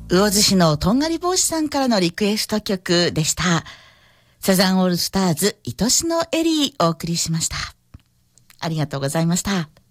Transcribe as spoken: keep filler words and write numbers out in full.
魚津市のとんがり帽子さんからのリクエスト曲でした。サザンオールスターズ愛しのエリーお送りしました。ありがとうございました。